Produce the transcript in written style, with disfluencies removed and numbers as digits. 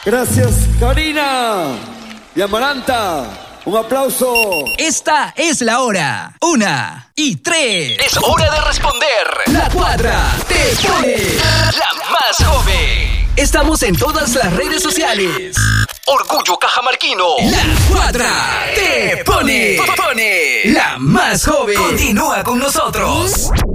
Gracias, Karina y Amaranta. Un aplauso. Esta es la hora. 1 y 3. Es hora de responder. La cuadra te pone La más joven. Estamos en todas las redes sociales. Orgullo cajamarquino. La cuadra te pone la más joven. Continúa con nosotros.